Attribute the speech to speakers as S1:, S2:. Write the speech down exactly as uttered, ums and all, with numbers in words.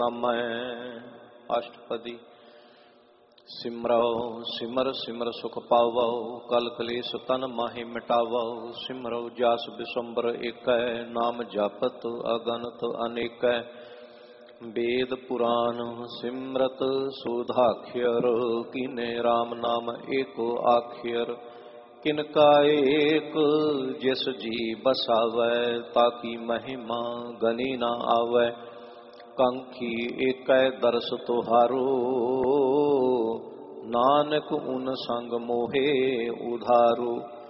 S1: ਨਾਮੈ ਅਸ਼ਟਪਦੀ। ਸਿਮਰੋ ਸਿਮਰ ਸਿਮਰ ਸੁਖ ਪਾਵੋ, ਕਲ ਕਲੇਸ਼ ਤਨ ਮਾਹਿ ਮਿਟਾਵੋ। ਸਿਮਰੋ ਜਸ ਬਿਸੰਬਰ ਏਕੈ, ਨਾਮ ਜਪਤ ਅਗਨਤ ਅਨੇਕੈ। वेद पुराण सिमरत सुधाख्यर, कीने राम नाम एको आख्यर। किनका एक जिस जी बसावै, ताकि महिमा गनी न आवै। कंखी एकै दरस तुहारो, नानक उन संग मोहे उधारो।